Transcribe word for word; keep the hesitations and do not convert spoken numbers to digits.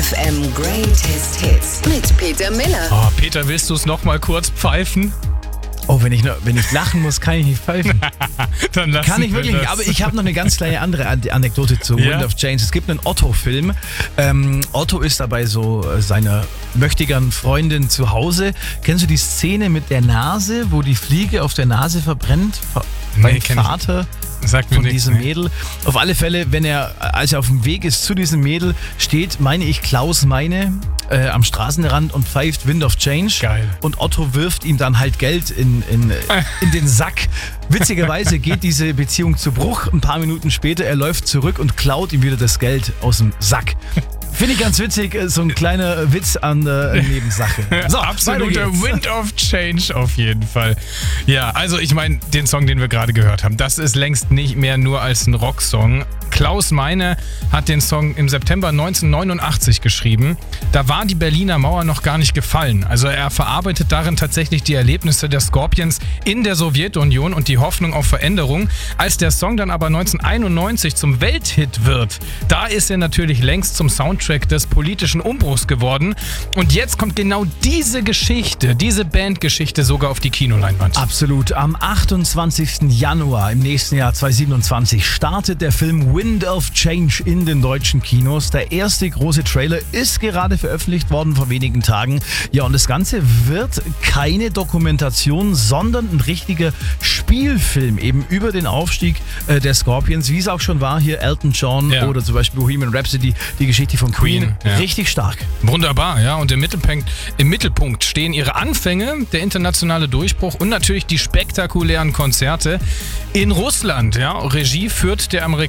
F M Greatest Hits mit Peter Miller. Oh, Peter, willst du es noch mal kurz pfeifen? Oh, wenn ich, noch, wenn ich lachen muss, kann ich nicht pfeifen. Dann lassen Kann ich wirklich wir nicht, das. aber ich habe noch eine ganz kleine andere An- Anekdote zu Ja? Wind of Change. Es gibt einen Otto-Film. Ähm, Otto ist dabei so äh, seiner möchtegern Freundin zu Hause. Kennst du die Szene mit der Nase, wo die Fliege auf der Nase verbrennt? Ver- Nee, beim kenn ich Vater Sagt mir von nichts, diesem ne? Mädel. Auf alle Fälle, wenn er, als er auf dem Weg ist zu diesem Mädel, steht, meine ich, Klaus Meine äh, am Straßenrand und pfeift Wind of Change. Geil. Und Otto wirft ihm dann halt Geld in, in, in den Sack. Witzigerweise geht diese Beziehung zu Bruch. Ein paar Minuten später, er läuft zurück und klaut ihm wieder das Geld aus dem Sack. Finde ich ganz witzig, so ein kleiner Witz an der Nebensache. So, Absoluter weiter geht's. Wind of Change auf jeden Fall. Ja, also ich meine, den Song, den wir gerade gehört haben, das ist längst nicht mehr nur als ein Rocksong. Klaus Meine hat den Song im September neunzehnhundertneunundachtzig geschrieben. Da war die Berliner Mauer noch gar nicht gefallen. Also er verarbeitet darin tatsächlich die Erlebnisse der Scorpions in der Sowjetunion und die Hoffnung auf Veränderung. Als der Song dann aber neunzehnhunderteinundneunzig zum Welthit wird, da ist er natürlich längst zum Soundtrack des politischen Umbruchs geworden. Und jetzt kommt genau diese Geschichte, diese Bandgeschichte sogar auf die Kinoleinwand. Absolut. Am achtundzwanzigsten Januar im nächsten Jahr zweitausendsiebenundzwanzig startet der Film Wind of Change in den deutschen Kinos. Der erste große Trailer ist gerade veröffentlicht worden vor wenigen Tagen. Ja, und das Ganze wird keine Dokumentation, sondern ein richtiger Spielfilm eben über den Aufstieg äh, der Scorpions, wie es auch schon war hier Elton John Ja. oder zum Beispiel Bohemian Rhapsody, die Geschichte von Queen. Queen, ja. Richtig stark. Wunderbar, ja. Und im Mittelpunkt, im Mittelpunkt stehen ihre Anfänge, der internationale Durchbruch und natürlich die spektakulären Konzerte in Russland. Ja. Regie führt der Amerikaner